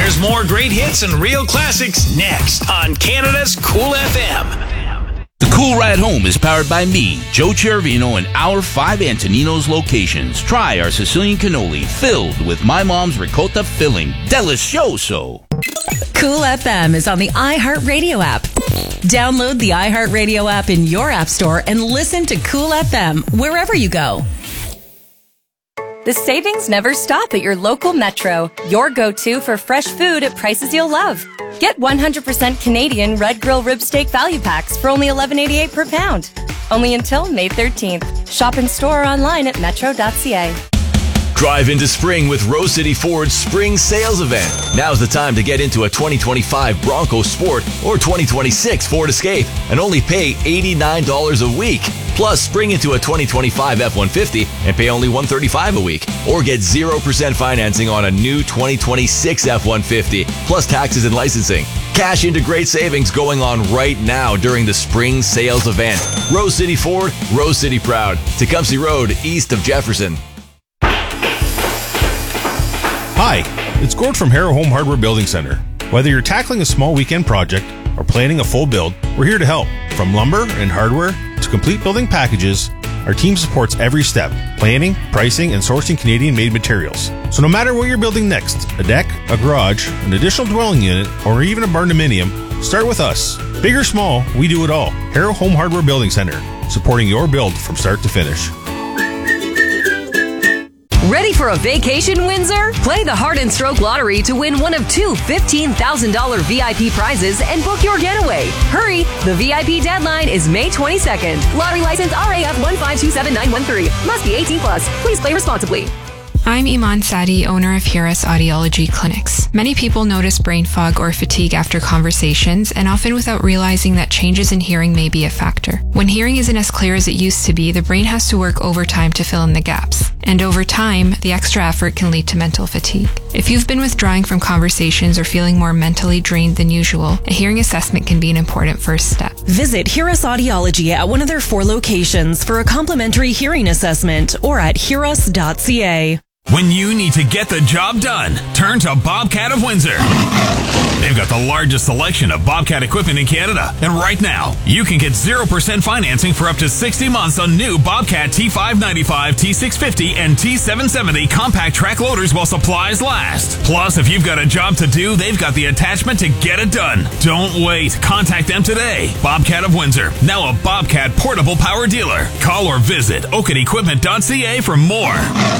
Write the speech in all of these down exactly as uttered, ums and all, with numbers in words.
There's more great hits and real classics next on Canada's Cool F M. The Cool Ride Home is powered by me, Joe Chervino, and our five Antonino's locations. Try our Sicilian cannoli filled with my mom's ricotta filling. Delicioso! Cool F M is on the iHeartRadio app. Download the iHeartRadio app in your app store and listen to Cool F M wherever you go. The savings never stop at your local Metro, your go-to for fresh food at prices you'll love. Get one hundred percent Canadian Red Grill Rib Steak Value Packs for only eleven eighty-eight per pound. Only until May thirteenth. Shop in store or online at metro dot c a. Drive into spring with Rose City Ford's Spring Sales Event. Now's the time to get into a twenty twenty-five Bronco Sport or twenty twenty-six Ford Escape and only pay eighty-nine dollars a week. Plus, spring into a twenty twenty-five F one fifty and pay only one hundred thirty-five dollars a week. Or get zero percent financing on a new twenty twenty-six F one fifty, plus taxes and licensing. Cash into great savings going on right now during the Spring Sales Event. Rose City Ford, Rose City proud. Tecumseh Road, east of Jefferson. Hi, it's Gord from Harrow Home Hardware Building Center. Whether you're tackling a small weekend project or planning a full build, we're here to help. From lumber and hardware to complete building packages, our team supports every step, planning, pricing, and sourcing Canadian-made materials. So no matter what you're building next, a deck, a garage, an additional dwelling unit, or even a barn-dominium, start with us. Big or small, we do it all. Harrow Home Hardware Building Center, supporting your build from start to finish. Ready for a vacation, Windsor? Play the Heart and Stroke Lottery to win one of two fifteen thousand dollars V I P prizes and book your getaway. Hurry! The V I P deadline is May twenty-second. Lottery license R A F one five two seven nine one three. Must be eighteen plus. Please play responsibly. I'm Iman Sadi, owner of Hiras Audiology Clinics. Many people notice brain fog or fatigue after conversations, and often without realizing that changes in hearing may be a factor. When hearing isn't as clear as it used to be, the brain has to work overtime to fill in the gaps. And over time, the extra effort can lead to mental fatigue. If you've been withdrawing from conversations or feeling more mentally drained than usual, a hearing assessment can be an important first step. Visit Hiras Audiology at one of their four locations for a complimentary hearing assessment or at hiras dot c a. When you need to get the job done, turn to Bobcat of Windsor. They've got the largest selection of Bobcat equipment in Canada. And right now, you can get zero percent financing for up to sixty months on new Bobcat T five ninety-five, T six fifty, and T seven seventy compact track loaders while supplies last. Plus, if you've got a job to do, they've got the attachment to get it done. Don't wait. Contact them today. Bobcat of Windsor, now a Bobcat portable power dealer. Call or visit oakett equipment dot c a for more.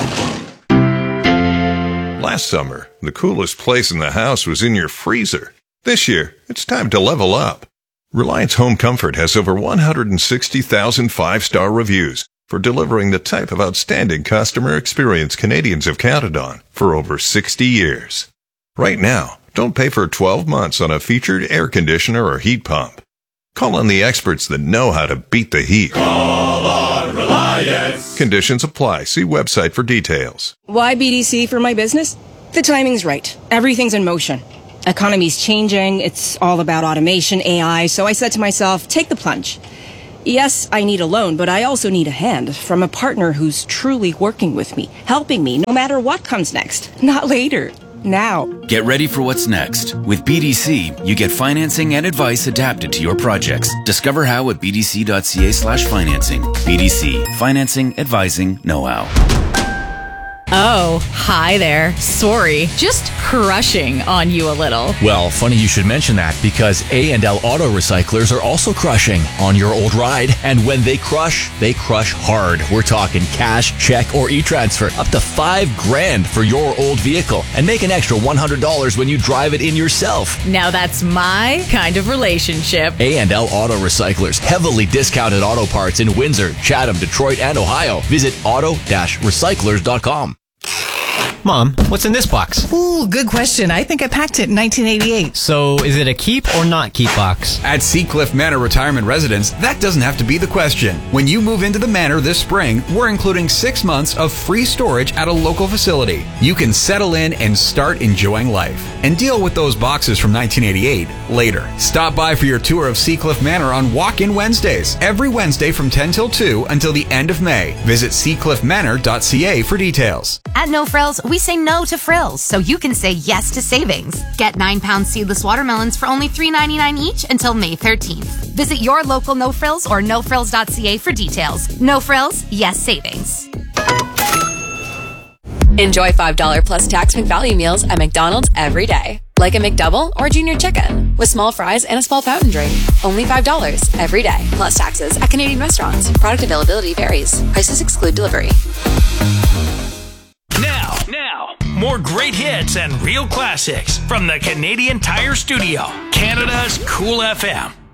Last summer, the coolest place in the house was in your freezer. This year, it's time to level up. Reliance Home Comfort has over one hundred sixty thousand five-star reviews for delivering the type of outstanding customer experience Canadians have counted on for over sixty years. Right now, don't pay for twelve months on a featured air conditioner or heat pump. Call on the experts that know how to beat the heat. Call on Reliance. Conditions apply. See website for details. Why B D C for my business? The timing's right. Everything's in motion. Economy's changing. It's all about automation, A I. So I said to myself, take the plunge. Yes, I need a loan, but I also need a hand from a partner who's truly working with me, helping me no matter what comes next. Not later. Now. Get ready for what's next. With B D C, you get financing and advice adapted to your projects. Discover how at b d c dot c a slash financing. B D C. Financing, advising, know-how. Oh, hi there. Sorry, just crushing on you a little. Well, funny you should mention that because A and L Auto Recyclers are also crushing on your old ride. And when they crush, they crush hard. We're talking cash, check, or e-transfer. Up to five grand for your old vehicle. And make an extra one hundred dollars when you drive it in yourself. Now that's my kind of relationship. A and L Auto Recyclers. Heavily discounted auto parts in Windsor, Chatham, Detroit, and Ohio. Visit auto dash recyclers dot com. Mom, what's in this box? Ooh, good question. I think I packed it in nineteen eighty-eight. So, is it a keep or not keep box? At Seacliff Manor Retirement Residence, that doesn't have to be the question. When you move into the manor this spring, we're including six months of free storage at a local facility. You can settle in and start enjoying life. And deal with those boxes from nineteen eighty-eight later. Stop by for your tour of Seacliff Manor on Walk-In Wednesdays, every Wednesday from ten till two until the end of May. Visit seacliff manor dot c a for details. At No Frills, we we say no to frills so you can say yes to savings. Get nine pound seedless watermelons for only three ninety-nine each until May thirteenth. Visit your local No Frills or no frills dot c a for details. No frills, yes savings. Enjoy five dollars plus tax McValue meals at McDonald's every day. Like a McDouble or Junior Chicken with small fries and a small fountain drink. Only five dollars every day, plus taxes at Canadian restaurants. Product availability varies. Prices exclude delivery. Now, now, more great hits and real classics from the Canadian Tire Studio, Canada's Cool F M.